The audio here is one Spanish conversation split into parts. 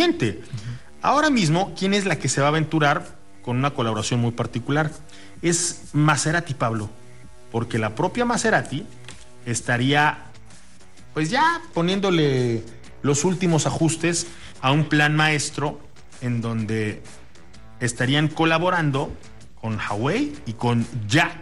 siguiente. Ahora mismo, ¿quién es la que se va a aventurar con una colaboración muy particular? Es Maserati, Pablo, porque la propia Maserati estaría pues ya poniéndole los últimos ajustes a un plan maestro en donde estarían colaborando con Huawei y con Jack,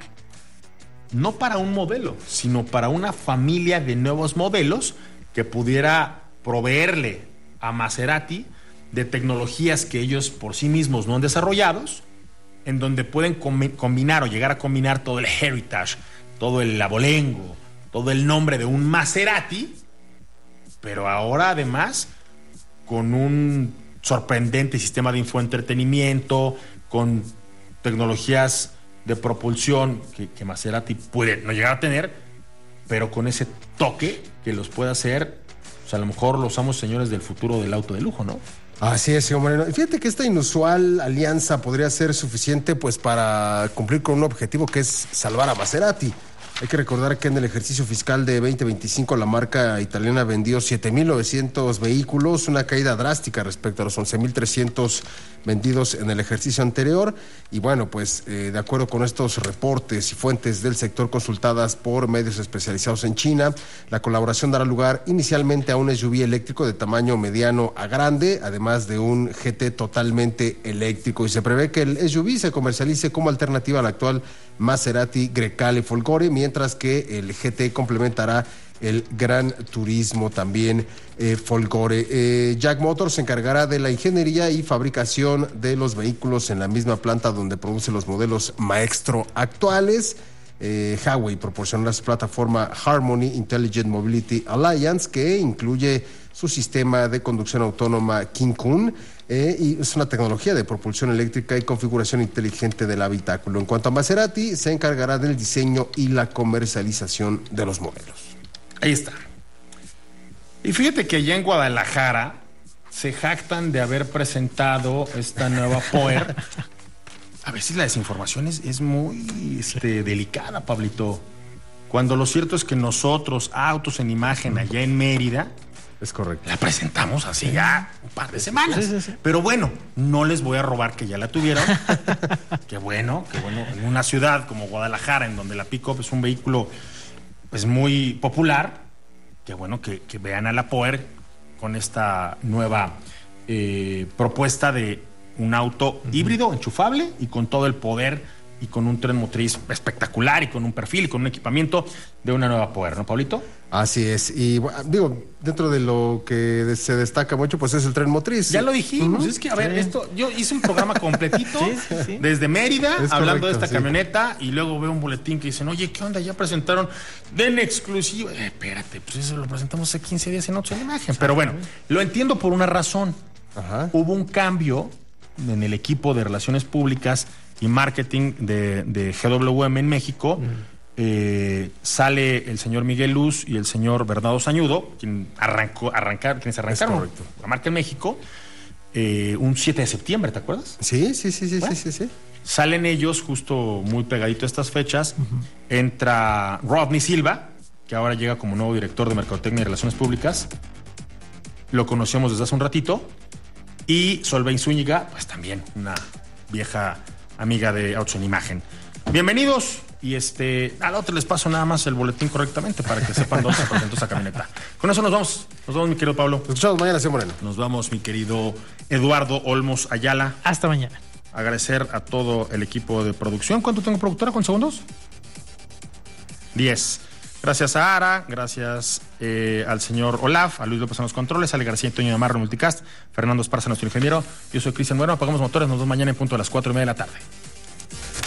no para un modelo, sino para una familia de nuevos modelos que pudiera proveerle a Maserati de tecnologías que ellos por sí mismos no han desarrollado, en donde pueden combinar o llegar a combinar todo el heritage, todo el abolengo, todo el nombre de un Maserati, pero ahora además con un sorprendente sistema de infoentretenimiento, con tecnologías de propulsión que Maserati puede no llegar a tener, pero con ese toque que los puede hacer, pues a lo mejor los amos señores del futuro del auto de lujo, ¿no? Así es, señor Moreno. Y fíjate que esta inusual alianza podría ser suficiente pues para cumplir con un objetivo que es salvar a Maserati. Hay que recordar que en el ejercicio fiscal de 2025 la marca italiana vendió 7.900 vehículos, una caída drástica respecto a los 11.300 vendidos en el ejercicio anterior. Y bueno, pues de acuerdo con estos reportes y fuentes del sector consultadas por medios especializados en China, la colaboración dará lugar inicialmente a un SUV eléctrico de tamaño mediano a grande, además de un GT totalmente eléctrico. Y se prevé que el SUV se comercialice como alternativa al actual Maserati Grecale Folgore, mientras que el GT complementará el Gran Turismo también Folgore. Jack Motors se encargará de la ingeniería y fabricación de los vehículos en la misma planta donde produce los modelos maestro actuales. Huawei proporcionará su plataforma Harmony Intelligent Mobility Alliance, que incluye su sistema de conducción autónoma King-Kun, y es una tecnología de propulsión eléctrica y configuración inteligente del habitáculo. En cuanto a Maserati, se encargará del diseño y la comercialización de los modelos. Ahí está. Y fíjate que allá en Guadalajara se jactan de haber presentado esta nueva Power. A veces la desinformación es muy delicada, Pablito. Cuando lo cierto es que nosotros, Autos en Imagen, allá en Mérida, es correcto, la presentamos hace ya un par de semanas. Sí. Pero bueno, no les voy a robar que ya la tuvieron. Qué bueno. En una ciudad como Guadalajara, en donde la pick-up es un vehículo pues muy popular, qué bueno que vean a la Power con esta nueva propuesta de un auto híbrido, enchufable y con todo el poder y con un tren motriz espectacular y con un perfil y con un equipamiento de una nueva Power, ¿no, Pablito? Así es. Y digo, dentro de lo que se destaca mucho, pues es el tren motriz. Ya lo dijimos. Es que, a ver, esto, yo hice un programa completito desde Mérida, hablando de esta camioneta, y luego veo un boletín que dicen, oye, ¿qué onda? Ya presentaron en exclusiva. Espérate, pues eso lo presentamos hace 15 días en Autos en Imagen. Pero bueno, lo entiendo por una razón. Hubo un cambio en el equipo de Relaciones Públicas y Marketing de GWM en México. Sale el señor Miguel Luz y el señor Bernardo Sañudo, quienes arrancaron la marca en México un 7 de septiembre, ¿te acuerdas? Sí. Salen ellos justo muy pegadito a estas fechas. Entra Rodney Silva, que ahora llega como nuevo director de Mercadotecnia y Relaciones Públicas. Lo conocemos desde hace un ratito. Y Solveig Zúñiga, pues también una vieja amiga de Autos en Imagen. Bienvenidos. Y al otro les paso nada más el boletín correctamente para que sepan dónde se presentó esa camioneta. Con eso nos vamos, mi querido Pablo. Nos escuchamos mañana, señor Moreno. Nos vamos, mi querido Eduardo Olmos Ayala. Hasta mañana. Agradecer a todo el equipo de producción. ¿Cuánto tengo, productora? ¿Con segundos? 10. Gracias a Ara, gracias al señor Olaf, a Luis López en los controles, a Ale García y Toño Namarro en Multicast, Fernando Esparza, nuestro ingeniero. Yo soy Cristian Bueno, apagamos motores, nos vemos mañana en punto a las 4:30 de la tarde.